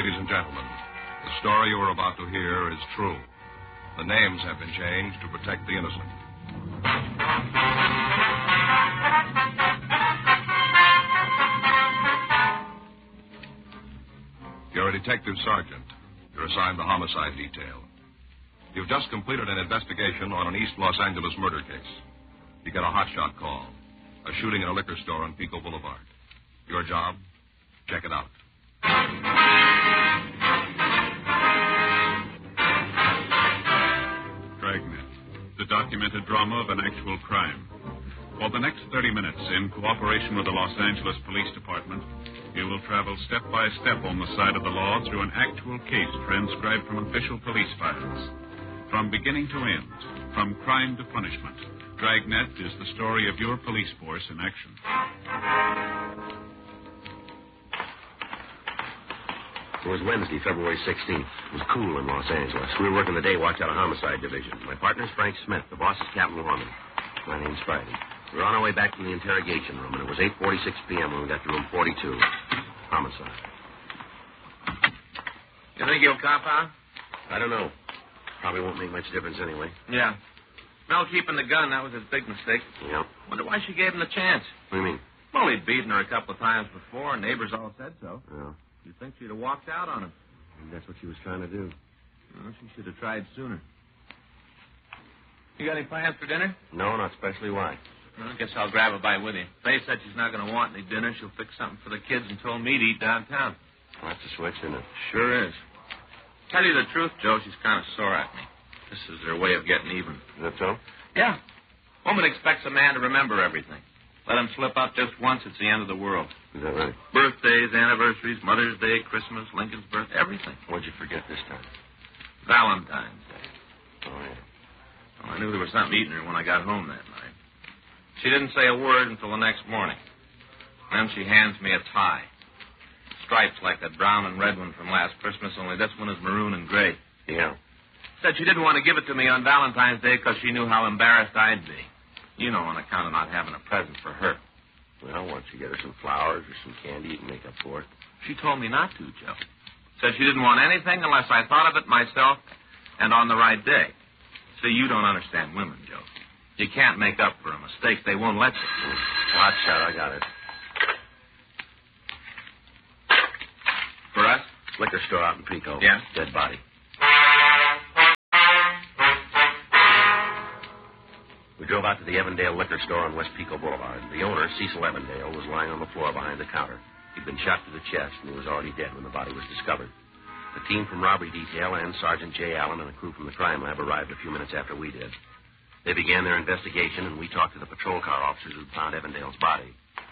ladies and gentlemen. The story you are about to hear is true. The names have been changed to protect the innocent. You're a detective sergeant. You're assigned the homicide detail. You've just completed an investigation on an East Los Angeles murder case. You get a hotshot call. A shooting in a liquor store on Pico Boulevard. Your job? Check it out. Dragnet, the documented drama of an actual crime. For the next 30 minutes, in cooperation with the Los Angeles Police Department, you will travel step by step on the side of the law through an actual case transcribed from official police files. From beginning to end, from crime to punishment, Dragnet is the story of your police force in action. It was Wednesday, February 16th. It was cool in Los Angeles. We were working the day watch out of Homicide Division. My partner's Frank Smith. The boss is Captain Lorman. My name's Friday. We were on our way back from the interrogation room, and it was 8:46 p.m. when we got to room 42. Homicide. You think he'll cop out? I don't know. Probably won't make much difference anyway. Yeah. Mel keeping the gun, that was his big mistake. Yeah. Wonder why she gave him the chance. What do you mean? Well, he'd beaten her a couple of times before, and neighbors all said so. Yeah. You'd think she'd have walked out on him. I think that's what she was trying to do. Well, she should have tried sooner. You got any plans for dinner? No, not especially. Why? Well, I guess I'll grab a bite with you. Faye said she's not going to want any dinner. She'll fix something for the kids and told me to eat downtown. Well, that's a switch, isn't it? Sure is. Tell you the truth, Joe, she's kind of sore at me. This is her way of getting even. Is that so? Yeah. Woman expects a man to remember everything. Let him slip up just once, it's the end of the world. Is that right? Birthdays, anniversaries, Mother's Day, Christmas, Lincoln's birth, everything. What'd you forget this time? Valentine's Day. Oh, yeah. Well, I knew there was something eating her when I got home that night. She didn't say a word until the next morning. Then she hands me a tie. Stripes like that brown and red one from last Christmas, only this one is maroon and gray. Yeah. Said she didn't want to give it to me on Valentine's Day because she knew how embarrassed I'd be. You know, on account of not having a present for her. Well, why don't you get her some flowers or some candy you can make up for it? She told me not to, Joe. Said she didn't want anything unless I thought of it myself and on the right day. See, you don't understand women, Joe. You can't make up for a mistake. They won't let you. Hot shot, I got it. For us? Liquor store out in Pico. Yeah? Dead body. We drove out to the Evandale liquor store on West Pico Boulevard. The owner, Cecil Evandale, was lying on the floor behind the counter. He'd been shot to the chest, and he was already dead when the body was discovered. The team from robbery detail and Sergeant J. Allen and a crew from the crime lab arrived a few minutes after we did. They began their investigation, and we talked to the patrol car officers who'd found Evandale's body.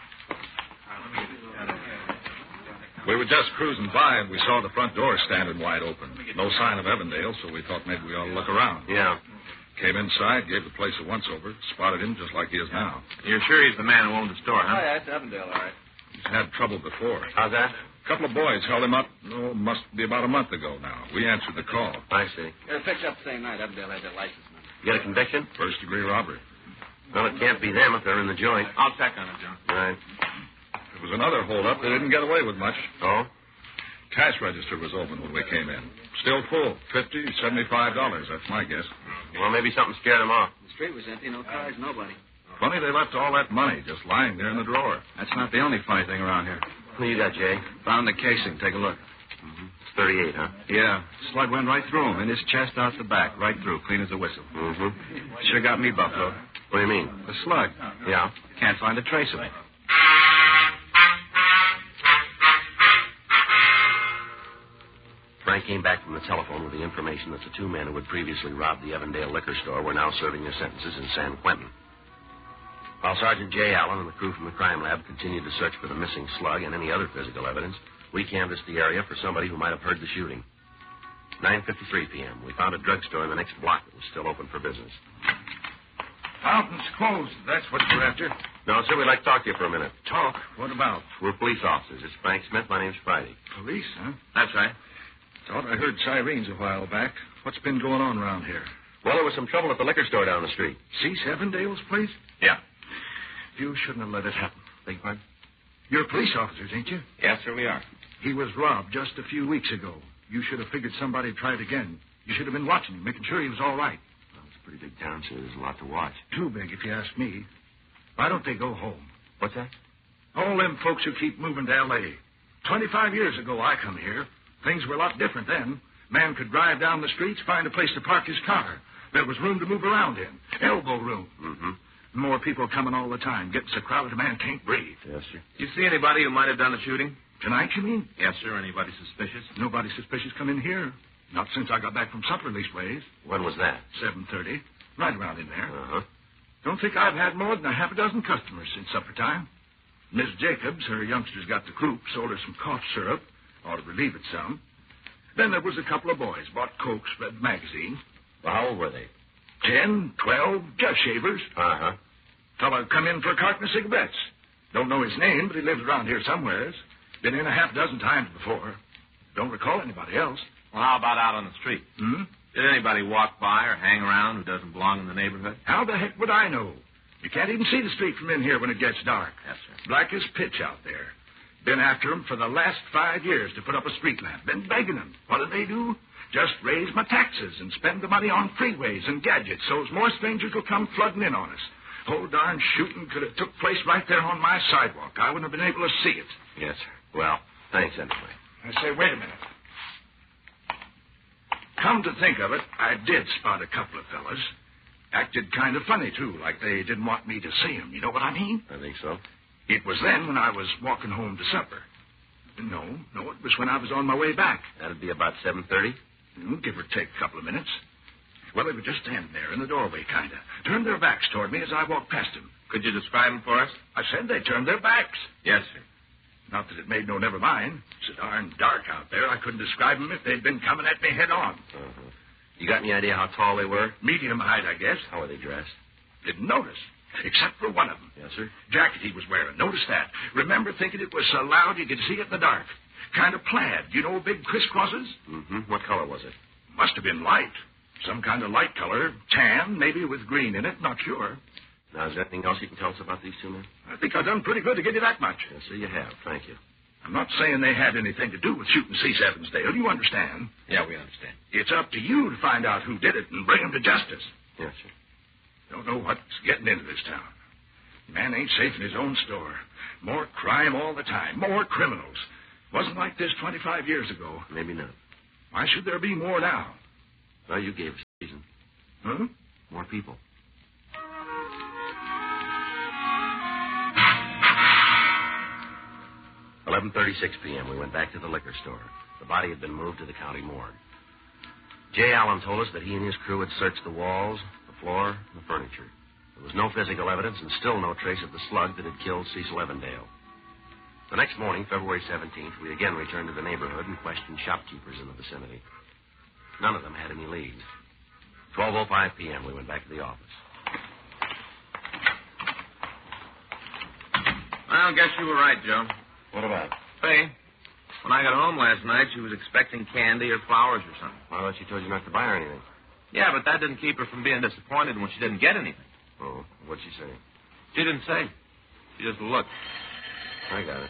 We were just cruising by, and we saw the front door standing wide open. No sign of Evandale, so we thought maybe we ought to look around. Yeah. Came inside, gave the place a once-over, spotted him just like he is now. You're sure he's the man who owned the store, huh? Oh, yeah, it's Evandale, all right. He's had trouble before. How's that? A couple of boys held him up, must be about a month ago now. We answered the call. I see. They were picked up the same night. Evandale had their license number. You got a conviction? First-degree robbery. Well, it can't be them if they're in the joint. I'll check on it, John. Right. There was another hold-up. They didn't get away with much. Oh? Cash register was open when we came in. Still full. $50, $75. That's my guess. Well, maybe something scared them off. The street was empty. No cars, nobody. Funny they left all that money just lying there in the drawer. That's not the only funny thing around here. Who you got, Jay? Found the casing. Take a look. It's 38, huh? Yeah. Slug went right through him. In his chest, out the back. Right through. Clean as a whistle. Mm-hmm. Sure got me, Buffalo. What do you mean? The slug. Yeah. Can't find a trace of it. Frank came back from the telephone with the information that the two men who had previously robbed the Evandale liquor store were now serving their sentences in San Quentin. While Sergeant J. Allen and the crew from the crime lab continued to search for the missing slug and any other physical evidence, we canvassed the area for somebody who might have heard the shooting. 9:53 p.m. We found a drugstore in the next block that was still open for business. Fountain's closed. That's what you're after. No, sir, we'd like to talk to you for a minute. Talk? What about? We're police officers. It's Frank Smith. My name's Friday. Police, huh? That's right. Thought I heard sirens a while back. What's been going on around here? Well, there was some trouble at the liquor store down the street. Cease Evandale's place? Yeah. You shouldn't have let it happen. Beg pardon? You're police officers, ain't you? Yes, sir, we are. He was robbed just a few weeks ago. You should have figured somebody'd try it again. You should have been watching him, making sure he was all right. Well, it's a pretty big town, sir. There's a lot to watch. Too big, if you ask me. Why don't they go home? What's that? All them folks who keep moving to L.A. 25 years ago, I come here. Things were a lot different then. Man could drive down the streets, find a place to park his car. There was room to move around in. Elbow room. Mm-hmm. More people coming all the time. Getting so crowded a man can't breathe. Yes, sir. You see anybody who might have done the shooting? Tonight, you mean? Yes, sir. Anybody suspicious? Nobody suspicious come in here. Not since I got back from supper, leastways. When was that? 7:30. Right around in there. Uh-huh. Don't think I've had more than a half a dozen customers since supper time. Miss Jacobs, her youngsters got the croup, sold her some cough syrup. Ought to relieve it some. Then there was a couple of boys, bought Cokes, read magazine. Well, how old were they? 10, 12, just shavers. Uh-huh. Fella come in for a carton of cigarettes. Don't know his name, but he lives around here somewheres. Been in a half dozen times before. Don't recall anybody else. Well, how about out on the street? Hmm? Did anybody walk by or hang around who doesn't belong in the neighborhood? How the heck would I know? You can't even see the street from in here when it gets dark. Yes, sir. Black as pitch out there. Been after 'em for the last 5 years to put up a street lamp. Been begging 'em. What do they do? Just raise my taxes and spend the money on freeways and gadgets so's more strangers will come flooding in on us. Whole darn shooting could have took place right there on my sidewalk. I wouldn't have been able to see it. Yes, sir. Well, thanks anyway. I say, wait a minute. Come to think of it, I did spot a couple of fellas. Acted kind of funny, too, like they didn't want me to see 'em. You know what I mean? I think so. It was then when I was walking home to supper. No, it was when I was on my way back. That'd be about 7:30? Give or take a couple of minutes. Well, they were just standing there in the doorway, kind of. Turned their backs toward me as I walked past them. Could you describe them for us? I said they turned their backs. Yes, sir. Not that it made no never mind. It's so darn dark out there, I couldn't describe them if they'd been coming at me head on. Uh-huh. You got any idea how tall they were? Medium height, I guess. How were they dressed? Didn't notice. Except for one of them. Yes, sir. Jacket he was wearing. Notice that. Remember thinking it was so loud you could see it in the dark. Kind of plaid. You know big crisscrosses? Mm-hmm. What color was it? Must have been light. Some kind of light color. Tan, maybe with green in it. Not sure. Now, is there anything else you can tell us about these two men? I think I've done pretty good to give you that much. Yes, sir, you have. Thank you. I'm not saying they had anything to do with shooting Cease Evansdale. You understand? Yeah, we understand. It's up to you to find out who did it and bring them to justice. Yes, sir. Don't know what's getting into this town. Man ain't safe in his own store. More crime all the time. More criminals. Wasn't like this 25 years ago. Maybe not. Why should there be more now? Well, you gave us a reason. Huh? More people. $11:36 p.m. We went back to the liquor store. The body had been moved to the county morgue. Jay Allen told us that he and his crew had searched the walls, the floor, and the furniture. There was no physical evidence and still no trace of the slug that had killed Cecil Evandale. The next morning, February 17th, we again returned to the neighborhood and questioned shopkeepers in the vicinity. None of them had any leads. 12:05 p.m., we went back to the office. I guess you were right, Joe. What about? Faye, when I got home last night, she was expecting candy or flowers or something. Well, I thought she told you not to buy her anything. Yeah, but that didn't keep her from being disappointed when she didn't get anything. Oh, what'd she say? She didn't say. She just looked. I got it.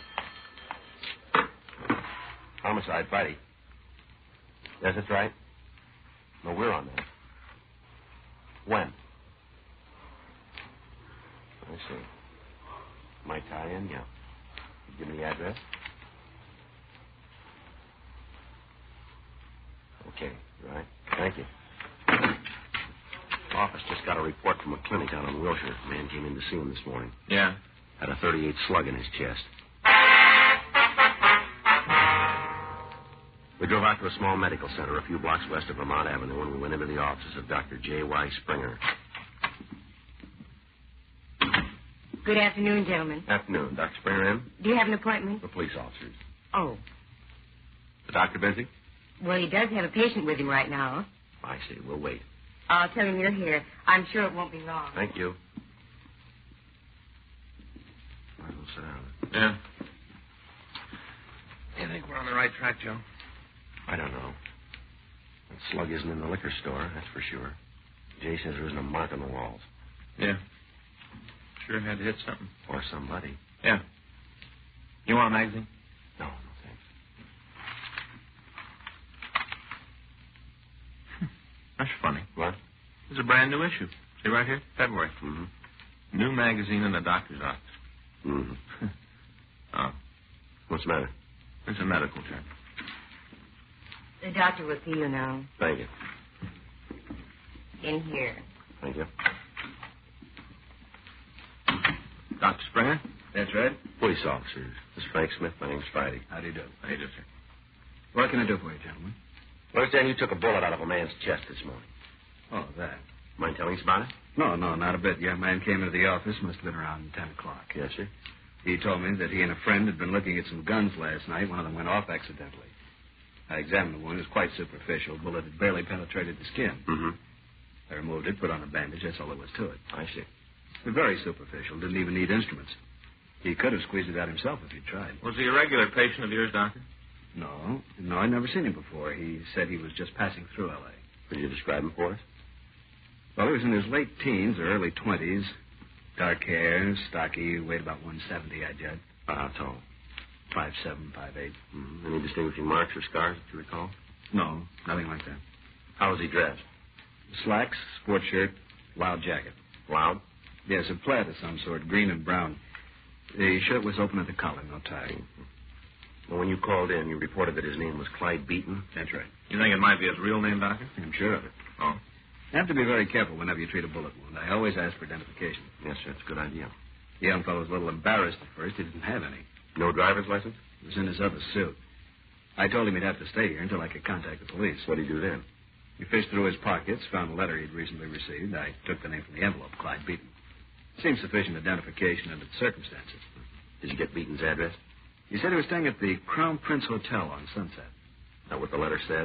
Homicide, Friday. Yes, that's right. No, we're on that. When? I see. Might tie in, yeah. Give me the address. Okay, right. Thank you. Office just got a report from a clinic out on Wilshire. A man came in to see him this morning. Yeah? Had a .38 slug in his chest. We drove out to a small medical center a few blocks west of Vermont Avenue, and we went into the offices of Dr. J.Y. Springer. Good afternoon, gentlemen. Afternoon. Dr. Springer in? Do you have an appointment? The police officers. Oh. The doctor busy? Well, he does have a patient with him right now. I see. We'll wait. I'll tell him you're here. I'm sure it won't be long. Thank you. All right, we'll sit down. Yeah. You think we're on the right track, Joe? I don't know. That slug isn't in the liquor store, that's for sure. Jay says there isn't a mark on the walls. Yeah. Sure had to hit something. Or somebody. Yeah. You want a magazine? No, thanks. That's funny. What? There's a brand new issue. See right here? February. Mm-hmm. New magazine in the doctor's office. Mm-hmm. Oh, What's the matter? it's a medical term. The doctor will see you now. Thank you. In here. Thank you. Dr. Springer? That's right. Police officers. This is Frank Smith. My name's Friday. How do you do? How you do, sir? What can I do for you, gentlemen? I understand you took a bullet out of a man's chest this morning. Oh, that. Mind telling us about it? No, not a bit. Young man came into the office. Must have been around 10 o'clock. Yes, sir. He told me that he and a friend had been looking at some guns last night. One of them went off accidentally. I examined the wound. It was quite superficial. Bullet had barely penetrated the skin. Mm-hmm. I removed it, put on a bandage. That's all there was to it. I see. Very superficial. Didn't even need instruments. He could have squeezed it out himself if he'd tried. Was he a regular patient of yours, Doctor? No, I'd never seen him before. He said he was just passing through L.A. Could you describe him for us? Well, he was in his late teens or early 20s. Dark hair, stocky, weighed about 170, I judge. How tall? 5'7", 5'8". Mm-hmm. Any distinguishing marks or scars that you recall? No, nothing like that. How was he dressed? Slacks, sport shirt, loud jacket. Loud? Yes, a plaid of some sort, green and brown. The shirt was open at the collar, no tie. Well, when you called in, you reported that his name was Clyde Beaton. That's right. You think it might be his real name, Doctor? I'm sure of it. Oh. You have to be very careful whenever you treat a bullet wound. I always ask for identification. Yes, sir. It's a good idea. The young fellow was a little embarrassed at first. He didn't have any. No driver's license? It was in his other suit. I told him he'd have to stay here until I could contact the police. What did he do then? He fished through his pockets, found a letter he'd recently received. I took the name from the envelope, Clyde Beaton. Seemed sufficient identification under the circumstances. Did you get Beaton's address? He said he was staying at the Crown Prince Hotel on Sunset. Is that what the letter said?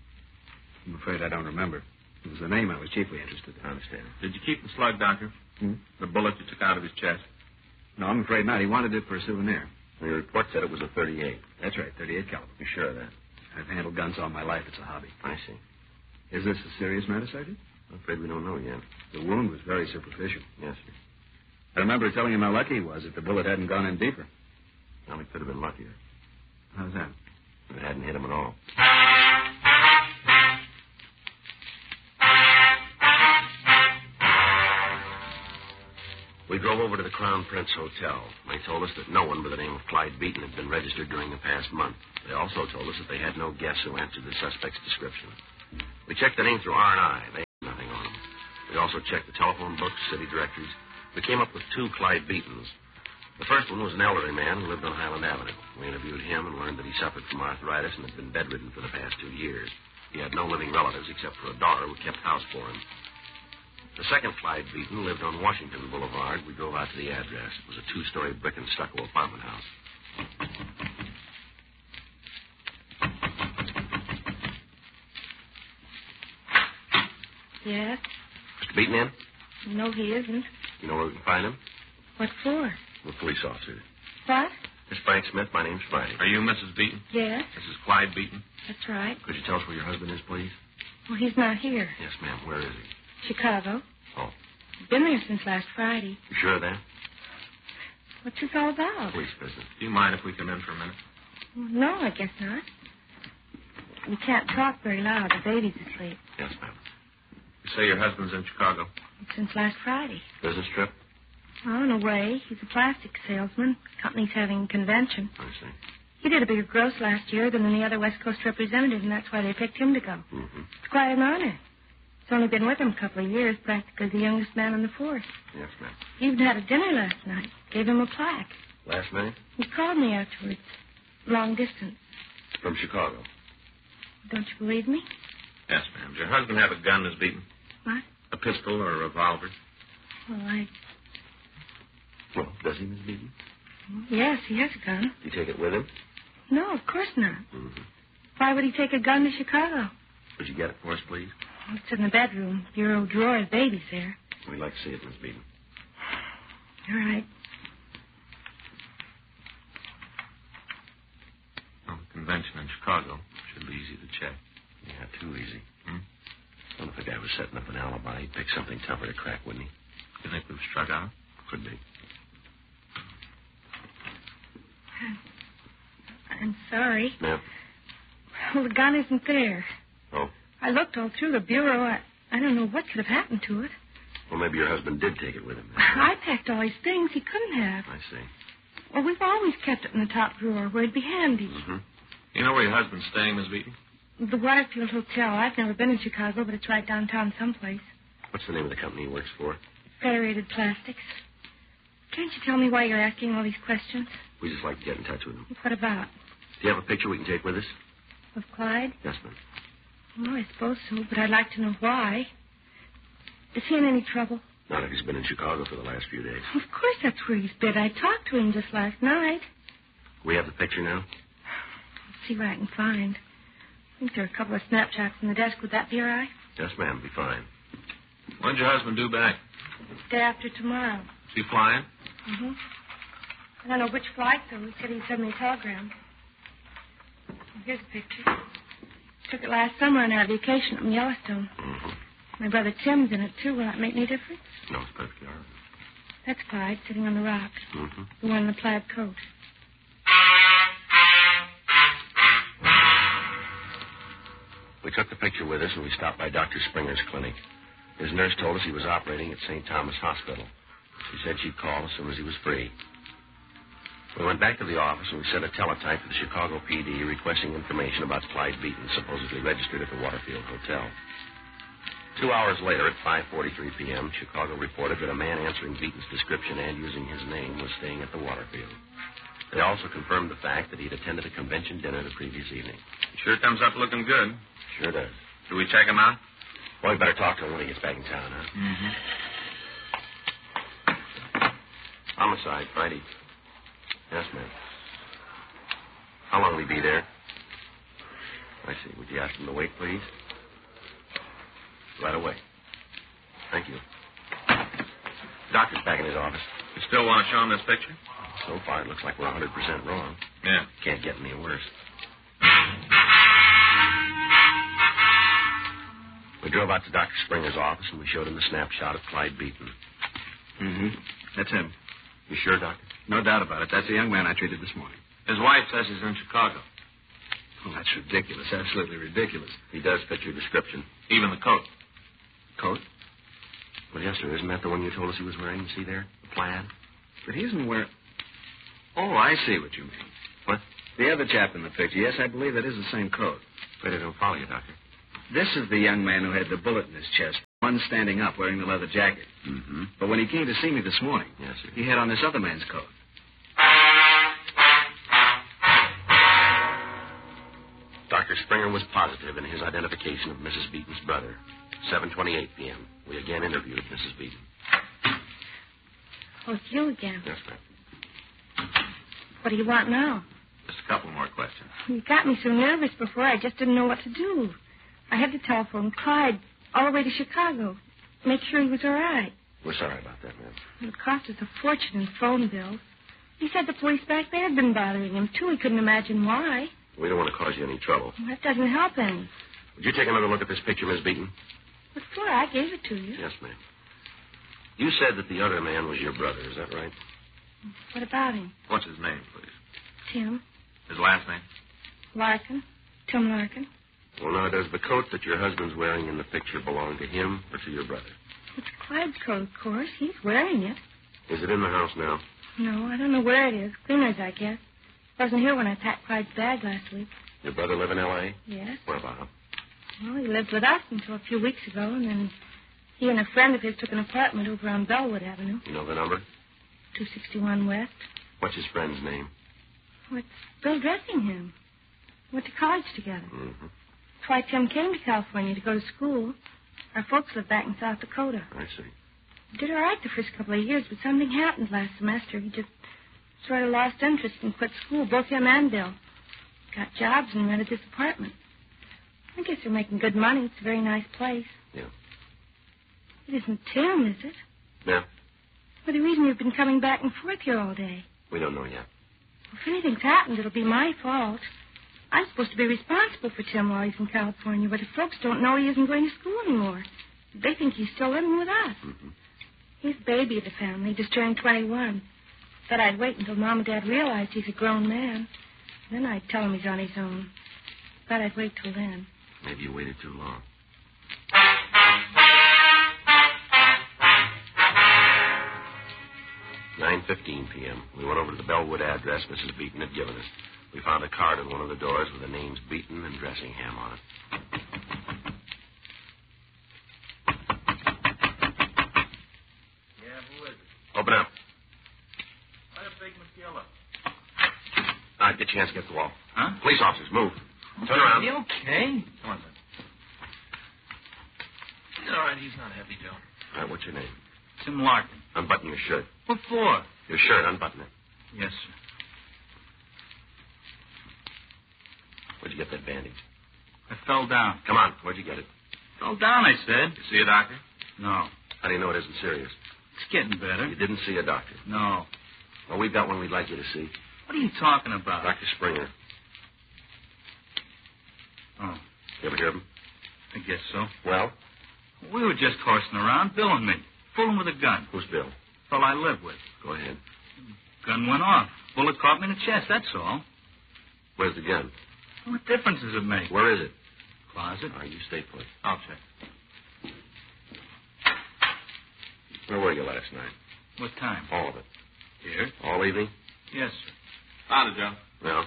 I'm afraid I don't remember. It was the name I was chiefly interested in. I understand. Did you keep the slug, Doctor? The bullet you took out of his chest? No, I'm afraid not. He wanted it for a souvenir. Well, your report said it was a .38. That's right, 38 caliber. You sure of that? I've handled guns all my life. It's a hobby. I see. Is this a serious matter, Sergeant? I'm afraid we don't know yet. The wound was very superficial. Yes, sir. I remember telling him how lucky he was if the bullet hadn't gone in deeper. Well, he could have been luckier. How's that? If it hadn't hit him at all. We drove over to the Crown Prince Hotel. They told us that no one by the name of Clyde Beaton had been registered during the past month. They also told us that they had no guests who answered the suspect's description. We checked the name through R&I. They had nothing on them. We also checked the telephone books, city directories. We came up with 2 Clyde Beatons. The first one was an elderly man who lived on Highland Avenue. We interviewed him and learned that he suffered from arthritis and had been bedridden for the past 2 years. He had no living relatives except for a daughter who kept house for him. The second Clyde Beaton lived on Washington Boulevard. We drove out to the address. It was a 2-story brick and stucco apartment house. Yes? Mr. Beaton in? No, he isn't. You know where we can find him? What for? We're police officers. What? Miss Frank Smith, my name's Friday. Are you Mrs. Beaton? Yes, This is Clyde Beaton. that's right. Could you tell us where your husband is, please? Well, he's not here. Yes, ma'am. Where is he? Chicago. Oh. He's been there since last Friday. You sure of that? What's this all about? Police business. Do you mind if we come in for a minute? No, I guess not. You can't talk very loud. The baby's asleep. Yes, ma'am. You say your husband's in Chicago. Since last Friday. Business trip? Oh, in a way. He's a plastic salesman. Company's having a convention. I see. He did a bigger gross last year than any other West Coast representative, and that's why they picked him to go. Mm-hmm. It's quite an honor. He's only been with them a couple of years, practically the youngest man on the force. Yes, ma'am. He even had a dinner last night. Gave him a plaque. Last night? He called me afterwards. Long distance. From Chicago. Don't you believe me? Yes, ma'am. Does your husband have a gun, Miss Beaton? What? A pistol or a revolver? Well, Well, does he, Miss Beaton? yes, he has a gun. You take it with him? No, of course not. Mm-hmm. Why would he take a gun to Chicago? Would you get it for us, please? Oh, it's in the bedroom. Bureau drawer. The baby's there. We'd like to see it, Miss Beaton. All right. Well, the convention in Chicago should be easy to check. Yeah, too easy. What if the guy was setting up an alibi? He'd pick something tougher to crack, wouldn't he? You think we've struck out? Could be. I'm sorry. Yeah. Well, the gun isn't there. Oh. I looked all through the bureau. I don't know what could have happened to it. Well, maybe your husband did take it with him. I packed all his things. He couldn't have. I see. Well, we've always kept it in the top drawer where it'd be handy. Mm-hmm. You know where your husband's staying, Miss Beaton? The Waterfield Hotel. I've never been in Chicago, but it's right downtown someplace. What's the name of the company he works for? Federated Plastics. Can't you tell me why you're asking all these questions? We just like to get in touch with him. What about? Do you have a picture we can take with us? Of Clyde? Yes, ma'am. Well, I suppose so, but I'd like to know why. Is he in any trouble? Not if he's been in Chicago for the last few days. Of course that's where he's been. I talked to him just last night. We have the picture now? Let's see what I can find. I think there are a couple of snapshots in the desk. Would that be all right? Yes, ma'am. Be fine. When's your husband due back? Day after tomorrow. Is he flying? Mm-hmm. I don't know which flight, though. He said he'd send me a telegram. Here's a picture. Took it last summer on our vacation up in Yellowstone. Mm-hmm. My brother Tim's in it, too. Will that make any difference? No, it's perfectly all right. That's Clyde, sitting on the rock. Mm-hmm. The one in the plaid coat. We took the picture with us, and we stopped by Dr. Springer's clinic. His nurse told us he was operating at St. Thomas Hospital. She said she'd call as soon as he was free. We went back to the office, and we sent a teletype to the Chicago PD requesting information about Clyde Beaton, supposedly registered at the Waterfield Hotel. 2 hours later, at 5:43 p.m., Chicago reported that a man answering Beaton's description and using his name was staying at the Waterfield. They also confirmed the fact that he'd attended a convention dinner the previous evening. He sure comes up looking good. Sure does. Do we check him out? Well, we better talk to him when he gets back in town, huh? Mm-hmm. Homicide, Friday. Yes, ma'am. How long will he be there? I see. Would you ask him to wait, please? Right away. Thank you. Doctor's back in his office. You still want to show him this picture? So far, it looks like we're 100% wrong. Yeah. Can't get any worse. We drove out to Dr. Springer's office, and we showed him the snapshot of Clyde Beaton. Mm-hmm. That's him. You sure, Doctor? No doubt about it. That's the young man I treated this morning. His wife says he's in Chicago. Oh, that's ridiculous. Absolutely ridiculous. He does fit your description. Even the coat. Coat? Well, yes, sir. Isn't that the one you told us he was wearing? You see there? The plaid? But he isn't wearing... Oh, I see what you mean. What? The other chap in the picture. Yes, I believe that is the same coat. Afraid I don't follow you, Doctor. This is the young man who had the bullet in his chest. One standing up wearing the leather jacket. Mm-hmm. But when he came to see me this morning, Yes, sir. he had on this other man's coat. Dr. Springer was positive in his identification of Mrs. Beaton's brother. 7:28 p.m. We again interviewed Mrs. Beaton. Oh, it's you again. Yes, ma'am. What do you want now? Just a couple more questions. You got me so nervous before, I just didn't know what to do. I had to telephone Clyde all the way to Chicago. Make sure he was all right. We're sorry about that, ma'am. It cost us a fortune in phone bills. He said the police back there had been bothering him, too. He couldn't imagine why. We don't want to cause you any trouble. Well, that doesn't help any. Would you take another look at this picture, Miss Beaton? What for? I gave it to you. Yes, ma'am. You said that the other man was your brother, is that right? What about him? What's his name, please? Tim. His last name? Larkin. Tim Larkin. Well, now, does the coat that your husband's wearing in the picture belong to him or to your brother? It's Clyde's coat, of course. He's wearing it. Is it in the house now? No, I don't know where it is. Cleaner's, I guess. Wasn't here when I packed Clyde's bag last week. Your brother live in L.A.? Yes. Where about? Well, he lived with us until a few weeks ago, and then he and a friend of his took an apartment over on Bellwood Avenue. You know the number? 261 West. What's his friend's name? Oh, it's Bill Dressingham. Went to college together. Mm-hmm. That's why Tim came to California to go to school. Our folks live back in South Dakota. I see. He did all right the first couple of years, but something happened last semester. He just sort of lost interest and quit school, both him and Bill. Got jobs and rented this apartment. I guess they're making good money. It's a very nice place. Yeah. It isn't Tim, is it? No, Well, the reason you've been coming back and forth here all day. we don't know yet. Well, if anything's happened, it'll be my fault. I'm supposed to be responsible for Tim while he's in California, but if folks don't know he isn't going to school anymore, they think he's still living with us. Mm-hmm. He's the baby of the family, just turned 21. Said I'd wait until Mom and Dad realized he's a grown man. Then I'd tell him he's on his own. Thought I'd wait till then. Maybe you waited too long. "9:15 p.m. We went over to the Bellwood address Mrs. Beaton had given us. We found a card on one of the doors with the names Beaton and Dressingham on it. Yeah, who is it? Open up. What a big McGilla. All right, get your hands against the wall. Huh? Police officers, move. Turn around. You okay? Come on, son. All right, he's not heavy, Joe. All right, what's your name? Tim Larkin. Unbutton your shirt. What for? Your shirt, unbutton it. Yes, sir. Where'd you get that bandage? I fell down. Come on, where'd you get it? Fell down, I said. You see a doctor? No. How do you know it isn't serious? It's getting better. You didn't see a doctor. No. Well, we've got one we'd like you to see. What are you talking about? Dr. Springer. Oh, You ever hear of him? I guess so. Well, We were just horsing around, Bill and me. Fooling with a gun. who's Bill? Fellow I live with. Go ahead. Gun went off. Bullet caught me in the chest, that's all. Where's the gun? What difference does it make? Where is it? Closet. All right, you stay put. I'll check. Where were you last night? What time? All of it. Here. All evening? Yes, sir. Found it, Joe. Well,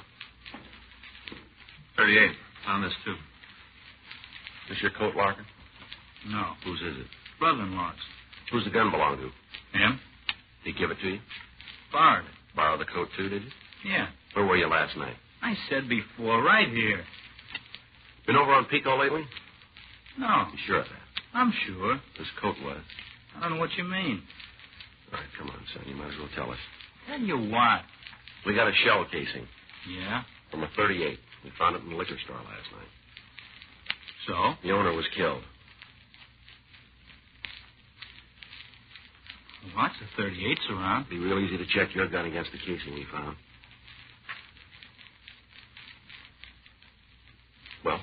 38. Found this, too. this your coat, Larkin? No. Whose is it? Brother-in-law's. Who's the gun belong to? Him? Did he give it to you? Borrowed it. Borrow the coat, too, did you? Yeah. Where were you last night? I said before, right here. Been over on Pico lately? No. You sure of that? I'm sure. This coat was. I don't know what you mean. All right, come on, son. You might as well tell us. Tell you what. We got a shell casing Yeah? from a 38. We found it in the liquor store last night. So? The owner was killed. Lots of 38s around. Be real easy to check your gun against the casing we found. Well,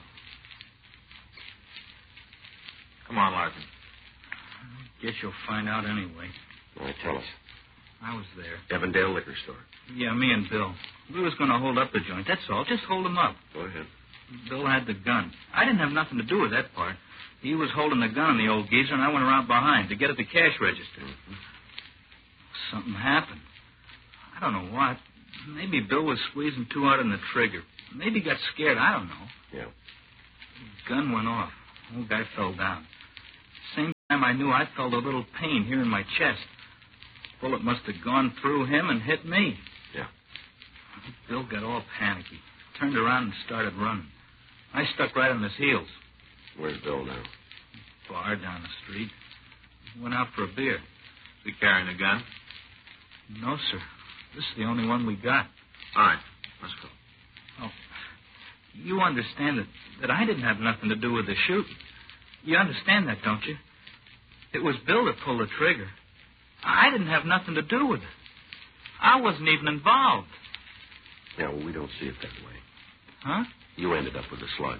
Come on, Larkin. Guess you'll find out anyway. all right, tell us. I was there. Evandale liquor store. Yeah, me and Bill. We was going to hold up the joint. That's all. Just hold him up. Go ahead. Bill had the gun. I didn't have nothing to do with that part. He was holding the gun on the old geezer, and I went around behind to get at the cash register. Mm-hmm. Something happened. I don't know what. Maybe Bill was squeezing too hard on the trigger. Maybe he got scared. I don't know. Yeah. The gun went off. The old guy fell down. Same time I knew I felt a little pain here in my chest. Bullet must have gone through him and hit me. Yeah. Bill got all panicky. Turned around and started running. I stuck right on his heels. Where's Bill now? Bar down the street. Went out for a beer. Is he carrying a gun? No, sir. This is the only one we got. All right. Let's go. Oh, you understand that I didn't have nothing to do with the shooting. You understand that, don't you? It was Bill that pulled the trigger. I didn't have nothing to do with it. I wasn't even involved. Yeah, well, we don't see it that way. Huh? You ended up with a slug.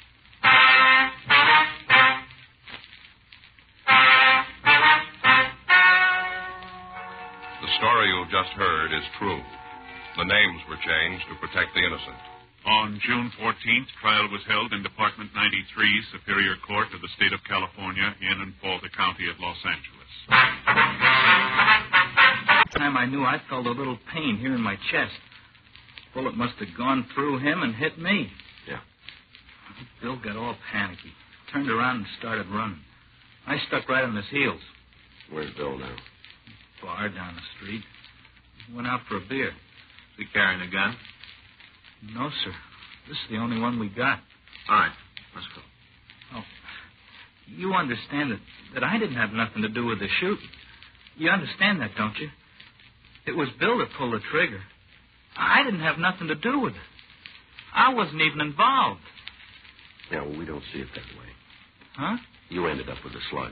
The story you've just heard is true. The names were changed to protect the innocent. On June 14th, trial was held in Department 93, Superior Court of the State of California, in and for the County of Los Angeles. The time I knew I felt a little pain here in my chest. Bullet must have gone through him and hit me. Yeah. Bill got all panicky. Turned around and started running. I stuck right on his heels. Where's Bill now? Bar down the street. Went out for a beer. Is he carrying a gun? No, sir. This is the only one we got. All right. Let's go. Oh, you understand that I didn't have nothing to do with the shooting. You understand that, don't you? It was Bill that pulled the trigger. I didn't have nothing to do with it. I wasn't even involved. Yeah, well, we don't see it that way. Huh? You ended up with a slug.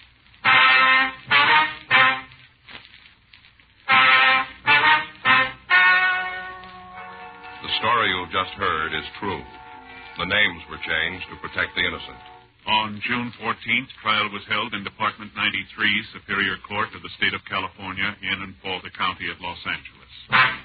The story you've just heard is true. The names were changed to protect the innocent. On June 14th, trial was held in Department 93, Superior Court of the State of California, in and for the County of Los Angeles.